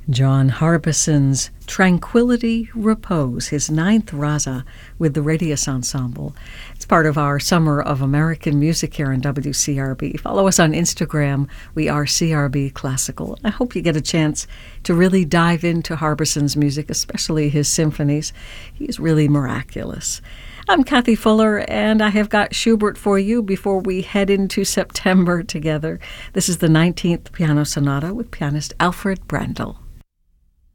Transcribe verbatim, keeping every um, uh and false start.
John Harbison's Tranquility Repose, his ninth Raza with the Radius Ensemble. It's part of our Summer of American Music here on W C R B. Follow us on Instagram. We are C R B Classical. I hope you get a chance to really dive into Harbison's music, especially his symphonies. He's really miraculous. I'm Kathy Fuller, and I have got Schubert for you before we head into September together. This is the nineteenth Piano Sonata with pianist Alfred Brandl.